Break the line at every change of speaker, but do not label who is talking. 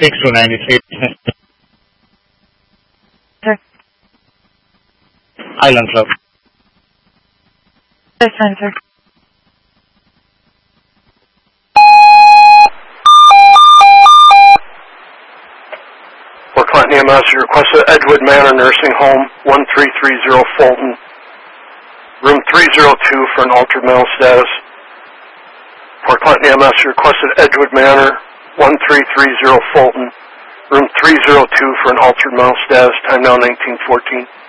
6293.
Sir.
Island Club.
Yes, fine, sir.
Port Clinton EMS, you requested Edgewood Manor Nursing Home, 1330 Fulton. Room 302 for an altered mental status. Port Clinton EMS, you requested Edgewood Manor, 1330 Fulton. Room 302 for an altered mental status, time now 1914.